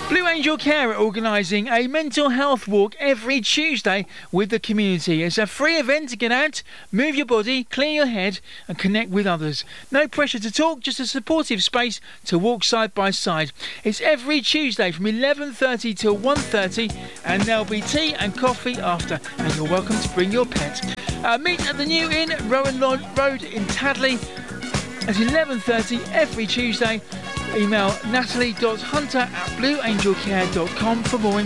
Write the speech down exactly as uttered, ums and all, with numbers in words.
Blue Angel Care are organising a mental health walk every Tuesday with the community. It's a free event to get out, move your body, clear your head and connect with others. No pressure to talk, just a supportive space to walk side by side. It's every Tuesday from eleven thirty till one thirty and there'll be tea and coffee after, and you're welcome to bring your pet. Uh, meet at the New Inn, Rowan Road in Tadley at eleven thirty every Tuesday. Email natalie dot hunter at blue angel care dot com for more information.